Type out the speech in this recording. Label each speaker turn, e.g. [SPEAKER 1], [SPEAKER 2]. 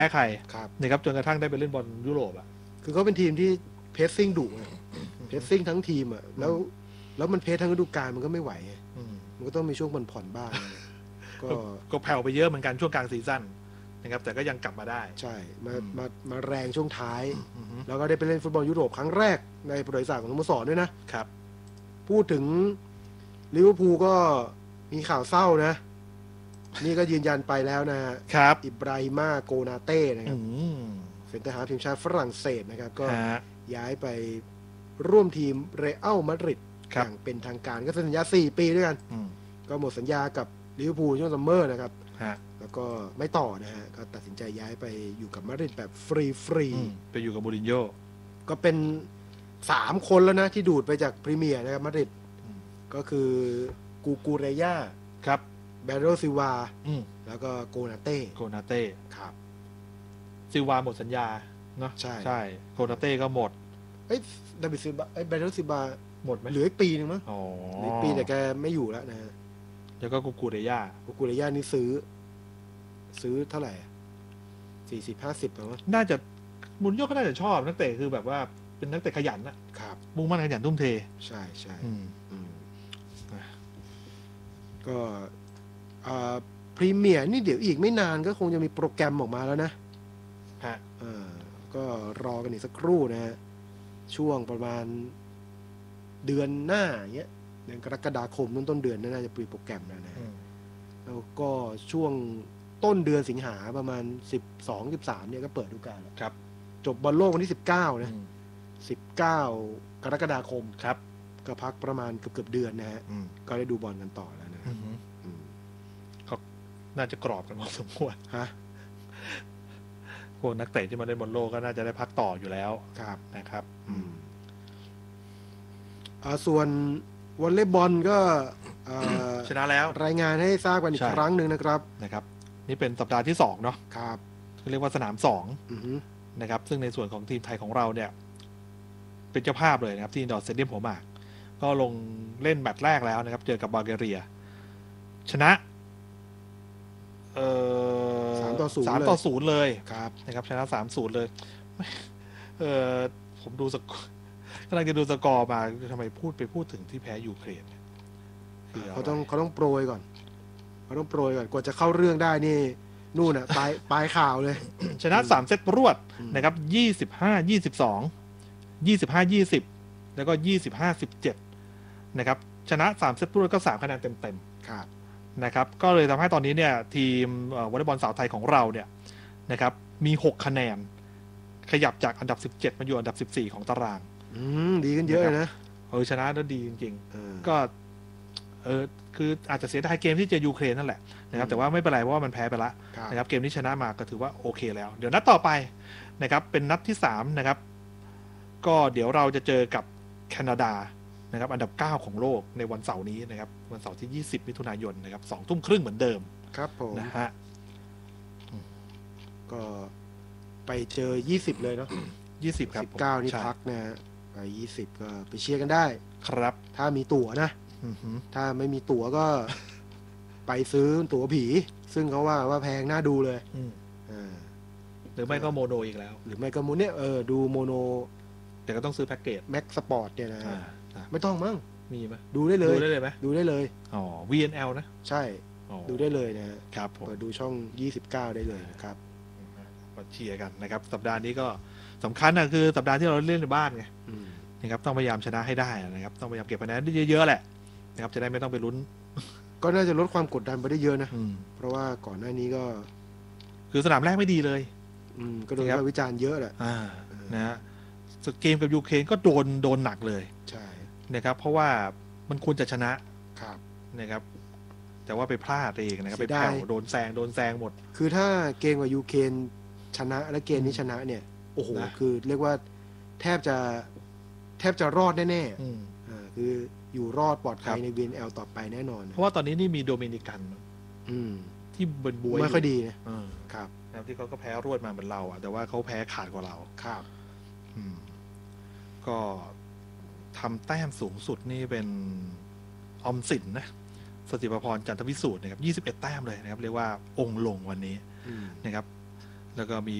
[SPEAKER 1] ใคร
[SPEAKER 2] ครับ
[SPEAKER 1] นะครับจนกระทั่งได้ไปเล่นบอลยุโรปอ่ะ
[SPEAKER 2] คือเขาเป็นทีมที่เพสซิ่งดุไงเพสซิ่งทั้งทีมอ่ะแล้วมันเพสทั้งฤดูกาลมันก็ไม่ไหวมันก็ต้องมีช่วงผ่อนบ้าง
[SPEAKER 1] ก็แผ่วไปเยอะเหมือนกันช่วงกลางซีซั่นนะครับแต่ก็ยังกลับมาได้
[SPEAKER 2] ใช่มาแรงช่วงท้ายแล้วก็ได้ไปเล่นฟุตบอลยุโรปครั้งแรกในประวัติศาสตร์ของสโมสรด้วยนะครับพูดถึงลิเวอร์พูลก็มีข่าวเศร้านะนี่ก็ยืนยันไปแล้วนะฮะอิบราฮิมาโกนาเต้นะครับเซนเตอร์ฮาล์ฟทีมชาติฝรั่งเศสนะครับก็ย้ายไปร่วมทีมเรอัลมาดริดอย่างเป็นทางการก็สัญญา4 ปีด้วยกันก็หมดสัญญากับลิเวอร์พูลช่วงซัมเมอร์นะครับแล้วก็ไม่ต่อนะฮะก็ตัดสินใจย้ายไปอยู่กับมาดริดแบบฟรี
[SPEAKER 1] ไปอยู่กับมูรินโญ่
[SPEAKER 2] ก็เป็น3 คนแล้วนะที่ดูดไปจากพรีเมียร์นะครับมาดริดก็คือกูเรย่า
[SPEAKER 1] ครับ
[SPEAKER 2] เบโรซิวาแล้วก็โกนาเต้
[SPEAKER 1] ครับซิวาหมดสัญญาเนาะใช่โกนาเต้ก็หมด
[SPEAKER 2] ดาวิดซิลวาเบโรซิวา
[SPEAKER 1] หมดไหม
[SPEAKER 2] เหลืออีกปีนึงมั้งเหลืออีกปีแต่แกไม่อยู่แล้วนะฮะ
[SPEAKER 1] แล้วก็กูเรย่า
[SPEAKER 2] นี่ซื้อเท่าไหร่40-50ประมาณ
[SPEAKER 1] น่าจะมูรินโญ่ก็น่าจะชอบนักเตะคือแบบว่าเป็นนักเตะขยันนะครับมุ่งมั่นขยันทุ่มเท
[SPEAKER 2] ใช่ก็พรีเมียร์นี่เดี๋ยวอีกไม่นานก็คงจะมีโปรแกรมออกมาแล้วนะก็รอกันอีกสักครู่นะฮะช่วงประมาณเดือนหน้าเงี้ยเดือนกรกฎาคมต้นเดือนน่าจะมีโปรแกรมแล้วนะแล้วก็ช่วงต้นเดือนสิงหาประมาณ12-13เนี่ยก็เปิดฤดูกาลแล้ว
[SPEAKER 1] ครับ
[SPEAKER 2] จบบอลโลกวันที่19นะ19กรกฎาคม
[SPEAKER 1] ครับ
[SPEAKER 2] ก็พักประมาณเกือบเดือนนะฮะก็ได้ดูบอลกันต่อแล้วนะ
[SPEAKER 1] ก็น่าจะกรอบกันพอสมควรพวกนักเตะที่มาเล่นบอลโลกก็น่าจะได้พักต่ออยู่แล้วนะครับ
[SPEAKER 2] ส่วนวอลเลย์บอลก็
[SPEAKER 1] ชนะแล้ว
[SPEAKER 2] รายงานให้ทราบกันอีกครั้งหนึ่งนะครับ
[SPEAKER 1] นี่เป็นสัปดาห์ที่2เนาะ
[SPEAKER 2] ครับ
[SPEAKER 1] เรียกว่าสนาม2นะครับซึ่งในส่วนของทีมไทยของเราเนี่ยเป็นเจ้าภาพเลยนะครับที่อินดอร์สเตเดียมหัวหมากก็ลงเล่นแมตช์แรกแล้วนะครับเจอกับบัลแกเรียชนะ3-0เลยนะครับชนะ3-0เลยผมดูกำลังจะดูสกอร์มาทำไมพูดถึงที่แพ้ยูเครน
[SPEAKER 2] เขาต้องโปรยก่อนกว่าจะเข้าเรื่องได้นี่นู่นปลายข่าวเลย
[SPEAKER 1] ชนะ3 เซตรวดนะครับ25-22 25-20แล้วก็25-17นะครับชนะ3 เซตรวดก็3 คะแนนเต็มนะครับก็เลยทำให้ตอนนี้เนี่ยทีมวอลเลย์บอลสาวไทยของเราเนี่ยนะครับมี6 คะแนนขยับจากอันดับ17มาอยู่อันดับ14ของตาราง
[SPEAKER 2] ดีขึ้นเยอะเลยนะ
[SPEAKER 1] ชนะแล้วดีจริงๆก็คืออาจจะเสียดายเกมที่เจอยูเครนนั่นแหละนะครับแต่ว่าไม่เป็นไรเพราะว่ามันแพ้ไปแล้วนะครับเกมนี้ชนะมาก็ถือว่าโอเคแล้วเดี๋ยวนัดต่อไปนะครับเป็นนัดที่3นะครับก็เดี๋ยวเราจะเจอกับแคนาดานะครับอันดับ9ของโลกในวันเสาร์นี้นะครับวันเสาร์ที่20 มิถุนายนนะครับ 20:30 เหมือนเดิม
[SPEAKER 2] ครับผม
[SPEAKER 1] นะฮะ
[SPEAKER 2] ก็ไปเจอ20เลยเนาะ
[SPEAKER 1] 20ครับ
[SPEAKER 2] 19นี่พักนะไป20ก็ไปเชียร์กันได้
[SPEAKER 1] ครับ
[SPEAKER 2] ถ้ามีตั๋วนะถ้าไม่มีตั๋วก็ไปซื้อตั๋วผีซึ่งเขาว่าแพงน่าดูเลย
[SPEAKER 1] หรือไม่ก็โมโนอีกแล้ว
[SPEAKER 2] หรือไม่ก็โมเนี่ยดูโมโน
[SPEAKER 1] แต่ก็ต้องซื้อแพ็กเกจ
[SPEAKER 2] แม็กสปอร์ตเนี่ยนะไม่ต้องมั้ง
[SPEAKER 1] มีไหม
[SPEAKER 2] ดูได้เลย
[SPEAKER 1] ไหม
[SPEAKER 2] ดูได้เลย
[SPEAKER 1] VNL นะ
[SPEAKER 2] ใช่ดูได้เลยนะครับเปิดดูช่อง29ได้เลยครับ
[SPEAKER 1] มาเชียร์กันนะครับสัปดาห์นี้ก็สำคัญนะคือสัปดาห์ที่เราเล่นในบ้านไงนะครับต้องพยายามชนะให้ได้นะครับต้องพยายามเก็บคะแนนได้เยอะๆแหละนะครับจะได้ไม่ต้องไปลุ้น
[SPEAKER 2] ก็น่าจะลดความกดดันไปได้เยอะนะเพราะว่าก่อนหน้านี้ก็
[SPEAKER 1] คือสนามแรกไม่ดีเลย
[SPEAKER 2] ก็โดนวิจารณ์เยอะแหละ
[SPEAKER 1] นะฮะเกมกับยูเครนก็โดนหนักเลย
[SPEAKER 2] ใช่
[SPEAKER 1] นะครับเพราะว่ามันควรจะชนะครับนะครับแต่ว่าไปพลาดเองนะครับไปแผ่วโดนแซงหมด
[SPEAKER 2] คือถ้าเกมกับยูเครนชนะและเกมนี้ชนะเนี่ยโอ้โหคือเรียกว่าแทบจะรอดแน่ๆคืออยู่รอดปลอดภัยใน VNL ต่อไปแน่นอน
[SPEAKER 1] เพราะว่าตอนนี้นี่มีโดมินิกันที่เป็นบวย
[SPEAKER 2] ไม่ค่อยดีนะครับ
[SPEAKER 1] ที่เขาก็แพ้รวดมาเหมือนเราแต่ว่าเขาแพ้ขาดกว่าเรา
[SPEAKER 2] ครับ
[SPEAKER 1] ก็ทำแต้มสูงสุดนี่เป็นออมสินนะสติปพรจันทวิสูตรนะครับ21 แต้มเลยนะครับเรียกว่าองค์ลงวันนี้นะครับแล้วก็มี